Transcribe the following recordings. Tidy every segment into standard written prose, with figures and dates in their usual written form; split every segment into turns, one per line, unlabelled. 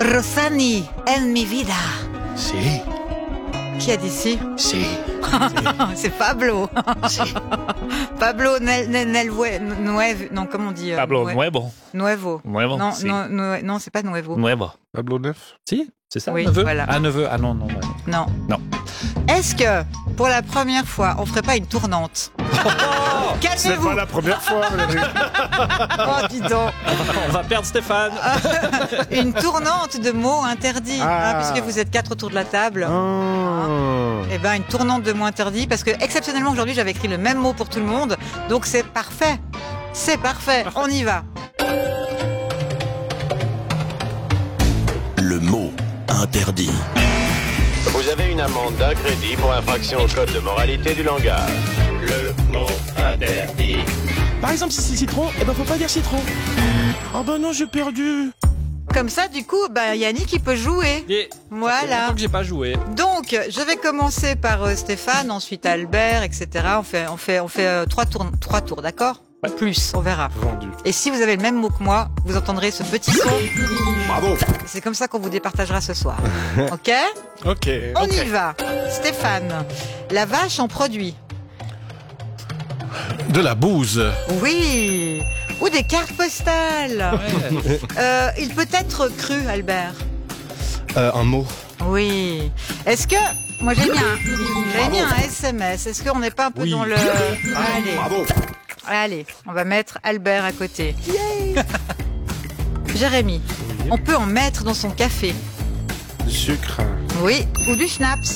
Rossani, en mi vida.
Si.
Qui a dit si?
Si.
C'est Pablo.
Si.
Pablo Nuevo. Non, comment on dit
Pablo Nuevo.
Nuevo.
Nuevo,
Non,
si.
non, c'est pas Nuevo.
Nuevo.
Pablo Neuf.
Si, c'est ça,
Oui,
neveu.
voilà.
Ah, neveu. Ah non, non. Ouais.
Non.
Non.
Est-ce que, pour la première fois, on ferait pas une tournante?
C'est
Calmez-vous.
pas la première fois, Valérie.
Oh, dis donc.
On va perdre Stéphane.
Une tournante de mots interdits.
Ah.
Puisque vous êtes 4 autour de la table.
Oh.
Eh ben, une tournante de mots interdits. Parce que, exceptionnellement, aujourd'hui, j'avais écrit le même mot pour tout le monde. Donc, c'est parfait. C'est parfait. On y va.
Le mot interdit.
Vous avez une amende d'un crédit pour infraction au code de moralité du langage. Le mot interdit.
Par exemple, si c'est citron, eh ben faut pas dire citron. Oh ben non, j'ai perdu.
Comme ça, du coup, Yannick, il peut jouer.
Et
Voilà.
ça fait longtemps que j'ai pas joué.
Donc, je vais commencer par Stéphane, ensuite Albert, etc. On fait 3 tours, d'accord?
Ouais.
Plus, on verra.
Vendu.
Et si vous avez le même mot que moi, vous entendrez ce petit son.
Bravo.
C'est comme ça qu'on vous départagera ce soir. Ok?
Ok.
On y va. Stéphane, la vache en produit.
De la bouse.
Oui. Ou des cartes postales. Il peut être cru, Albert.
Un mot.
Oui. Est-ce que... Moi, j'ai mis un SMS. Est-ce qu'on n'est pas un peu dans le... Allez.
Bravo.
Allez, on va mettre Albert à côté. Jérémy, on peut en mettre dans son café.
Du sucre.
Oui, ou du schnapps.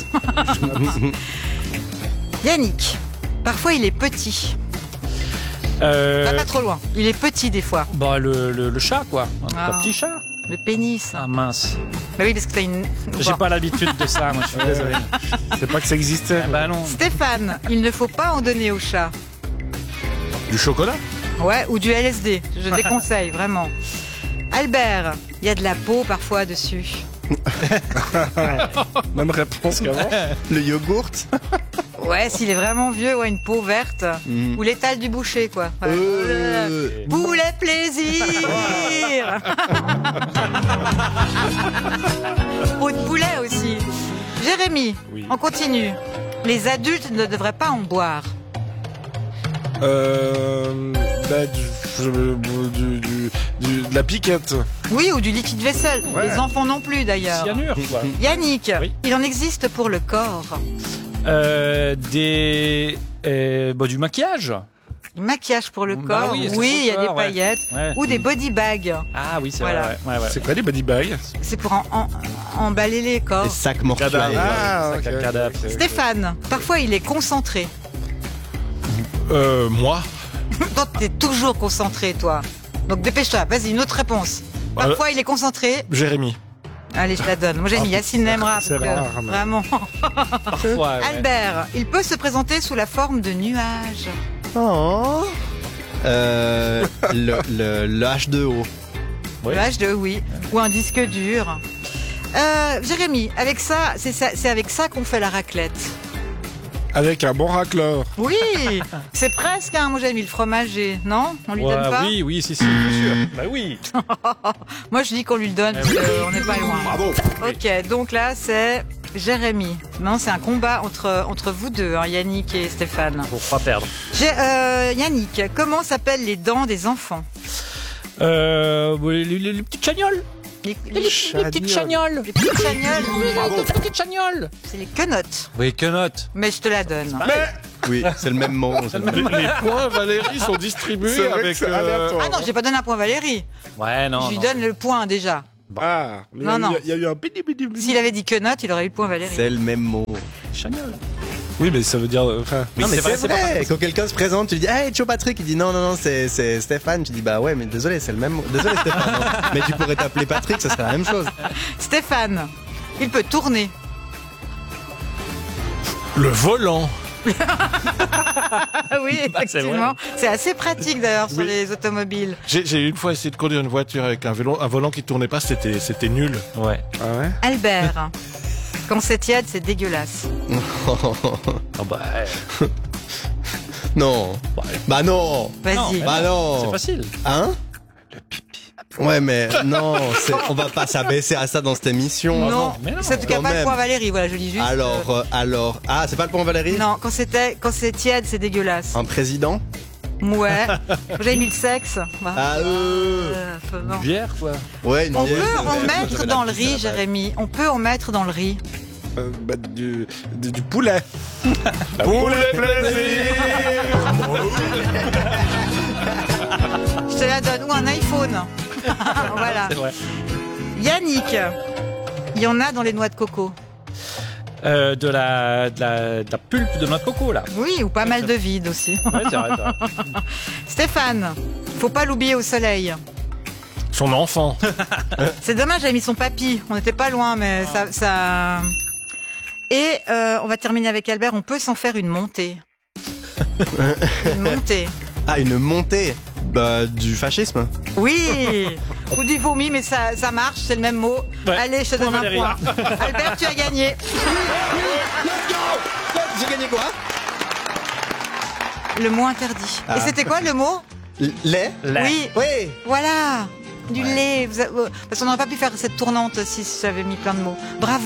Yannick, parfois il est petit. Va pas trop loin. Il est petit des fois.
Bah, le chat, quoi.
Ah.
Un petit chat.
Le pénis.
Ah, mince.
Bah oui, parce que t'as une...
J'ai
Bon.
pas l'habitude de ça, moi, je suis désolé.
C'est pas que ça existait.
Ah, bah non.
Stéphane, il ne faut pas en donner au chat.
Du chocolat.
Ouais, ou du LSD. Je déconseille, vraiment. Albert, il y a de la peau parfois dessus.
Même réponse qu'avant.
Le yogourt.
Ouais, s'il est vraiment vieux, ouais, une peau verte. Ou l'étal du boucher, quoi. Ouais. Poulet plaisir. Peau de poulet aussi. Jérémy,
Oui.
on continue. Les adultes ne devraient pas en boire.
De la piquette.
Oui, ou du liquide vaisselle.
Ouais.
Les enfants non plus, d'ailleurs.
Cyanure, quoi.
Yannick,
Oui.
il en existe pour le corps.
Du maquillage.
Du maquillage pour le
Bah
corps.
oui, c'est
Oui,
pour
il y a
le
des
corps, ouais.
paillettes.
Ouais.
Ou des body bags.
Ah oui, c'est
Voilà.
vrai. Ouais, ouais.
C'est quoi les body bags?
C'est pour emballer les corps.
Les sacs mortuaires.
Ah,
Sac à
ok,
cadavre.
ok.
Stéphane, parfois il est concentré.
Moi.
Toi, t'es toujours concentré, toi. Donc dépêche-toi, vas-y, une autre réponse. Parfois il est concentré.
Jérémy.
Allez, je la donne. Moi j'ai mis Yacine Nemra.
c'est
parce que
rare, mais-
Vraiment.
Parfois, ouais.
Albert, il peut se présenter sous la forme de nuages.
Oh. Le H2O.
Oui.
Le H2, oui. Ou un disque dur. Jérémy, avec ça, c'est avec ça qu'on fait la raclette.
Avec un bon racleur.
Oui, c'est presque, hein. Moi j'ai mis le fromager, non? On lui donne pas?
Oui, si, bien sûr. Bah oui.
Moi je dis qu'on lui le donne parce qu'on n'est pas loin.
Bravo.
Ok, donc là c'est Jérémy. Non, c'est un combat entre vous deux, hein, Yannick et Stéphane.
Pour pas perdre.
Yannick, comment s'appellent les dents des enfants?
Les petites chagnoles.
Les
petites chagnoles.
les petites chagnoles,
Les petites chagnoles.
c'est les quenottes.
Oui, que note.
Mais je te la donne.
Oui, c'est le même mot.
Les points, Valérie, sont distribués
C'est vrai
avec.
que c'est aléatoire.
Ah non, j'ai pas donné un point à Valérie.
Ouais, non.
je lui
non.
donne le point déjà.
Ah, mais
Non, non.
il y a eu un bidi bidi bidi.
S'il avait dit quenottes, il aurait eu le point à Valérie.
C'est le même mot.
Chagnoles.
Oui, mais ça veut dire. Enfin.
Non, mais
c'est
c'est
vrai,
vrai. Quand quelqu'un se présente, tu lui dis hey, ciao Patrick. Il dit non, c'est Stéphane. Tu dis bah ouais, mais désolé, c'est le même mot. Désolé Stéphane. Mais tu pourrais t'appeler Patrick, ça serait la même chose.
Stéphane, il peut tourner.
Le volant.
Ah oui,
Bah, c'est
effectivement. C'est assez pratique d'ailleurs sur
Oui.
les automobiles.
J'ai une fois essayé de conduire une voiture avec un volant qui tournait pas, c'était nul.
Ouais.
Ah ouais?
Albert, quand c'est tiède, c'est dégueulasse.
Ah bah,
Non. Bah non.
Vas-y.
Non,
Bah non.
c'est facile.
Hein? Ouais, mais non, on va pas s'abaisser à ça dans cette émission.
Non,
mais non,
c'est en tout cas
quand
pas le
même.
point Valérie, voilà, je dis juste.
Alors, c'est pas le point Valérie?
Non, quand c'est tiède, c'est dégueulasse.
Un président?
Ouais. J'avais mis le sexe. Bah.
Ah,
Non.
Bière, quoi.
Ouais, une
On
bière.
peut en mettre dans le riz, Jérémy. On peut en mettre dans le riz.
Du poulet. Poulet plaisir.
Je te la donne. Ou un iPhone. Voilà.
C'est vrai.
Yannick, il y en a dans les noix de coco.
De la pulpe de noix de coco, là.
Oui, ou pas mal de vide aussi.
Ouais, c'est vrai, c'est vrai.
Stéphane, faut pas l'oublier au soleil.
Son enfant.
C'est dommage, j'avais mis son papy. On n'était pas loin, mais ça... Et on va terminer avec Albert. On peut s'en faire une montée. Une montée.
Ah, une montée du fascisme.
Oui. Ou du vomi, mais ça marche, c'est le même mot.
Ouais.
Allez, je te donne
Point
un
Valérie.
point. Albert, tu as gagné.
J'ai gagné quoi?
Le mot interdit.
Ah.
Et c'était quoi le mot?
Lait?
Lait.
Oui.
Oui.
Voilà. Du lait. Parce qu'on n'aurait pas pu faire cette tournante si j'avais mis plein de mots. Bravo.